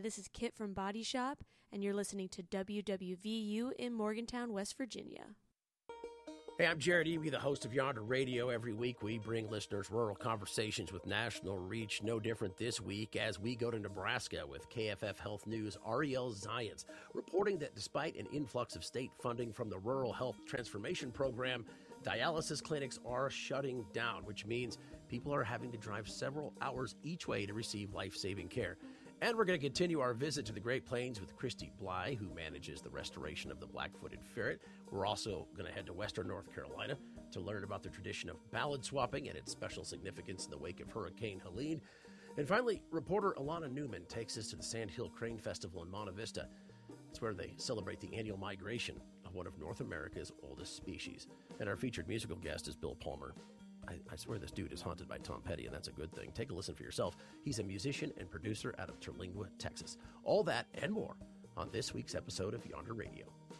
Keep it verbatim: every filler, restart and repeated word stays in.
this is Kit from Body Shop, and you're listening to W W V U in Morgantown, West Virginia. Hey, I'm Jared Eby, the host of Yonder Radio. Every week we bring listeners rural conversations with national reach. No different this week as we go to Nebraska with K F F Health News' Ariel Zients, reporting that despite an influx of state funding from the Rural Health Transformation Program, dialysis clinics are shutting down, which means people are having to drive several hours each way to receive life-saving care. And we're going to continue our visit to the Great Plains with Christy Bly, who manages the restoration of the black-footed ferret. We're also going to head to Western North Carolina to learn about the tradition of ballad swapping and its special significance in the wake of Hurricane Helene. And finally, reporter Alana Newman takes us to the Sandhill Crane Festival in Monte Vista. It's where they celebrate the annual migration of one of North America's oldest species. And our featured musical guest is Bill Palmer. I, I swear this dude is haunted by Tom Petty, and that's a good thing. Take a listen for yourself. He's a musician and producer out of Terlingua, Texas. All that and more on this week's episode of Yonder Radio.